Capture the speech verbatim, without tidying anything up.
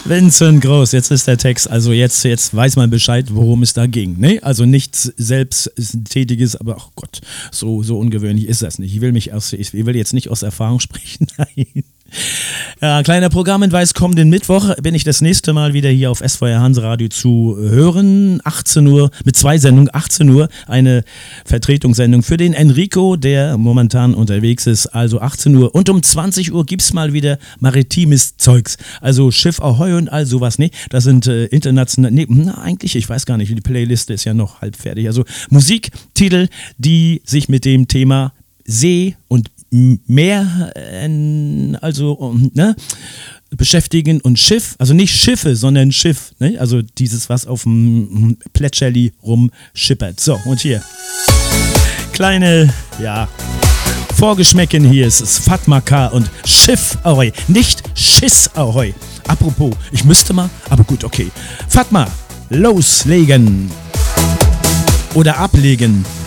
Vincent Groß, jetzt ist der Text, also jetzt, jetzt weiß man Bescheid, worum es da ging. Ne? Also nichts Selbsttätiges, aber ach Gott, so, so ungewöhnlich ist das nicht. Ich will mich aus, ich will jetzt nicht aus Erfahrung sprechen. Nein. Ja, kleiner Programmhinweis, kommenden Mittwoch bin ich das nächste Mal wieder hier auf S V R Hanseradio zu hören. achtzehn Uhr, mit zwei Sendungen, achtzehn Uhr, eine Vertretungssendung für den Enrico, der momentan unterwegs ist, also achtzehn Uhr. Und um zwanzig Uhr gibt es mal wieder maritimes Zeugs, also Schiff Ahoi und all sowas. Nee, das sind äh, international, nee, na, eigentlich, ich weiß gar nicht, die Playliste ist ja noch halb fertig. Also Musiktitel, die sich mit dem Thema See und Meer, äh, also ne, beschäftigen und Schiff, also nicht Schiffe, sondern Schiff, ne? Also dieses, was auf dem Plätscherli rumschippert. So, und hier, kleine, ja, Vorgeschmäcken, hier ist es Fatma K. und Schiff Ahoi, nicht Schiss Ahoi. Apropos, ich müsste mal, aber gut, okay. Fatma, loslegen oder ablegen.